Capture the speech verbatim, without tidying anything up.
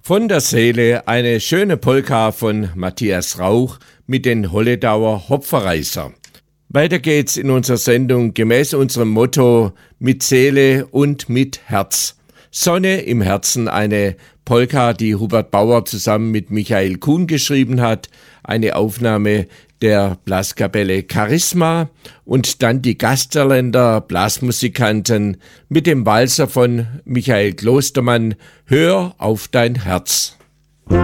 Von der Seele eine schöne Polka von Matthias Rauch mit den Holledauer Hopferreißer. Weiter geht's in unserer Sendung gemäß unserem Motto mit Seele und mit Herz. Sonne im Herzen, eine Polka, die Hubert Bauer zusammen mit Michael Kuhn geschrieben hat, eine Aufnahme der Blaskapelle Charisma und dann die Gasterländer Blasmusikanten mit dem Walzer von Michael Klostermann, Hör auf dein Herz.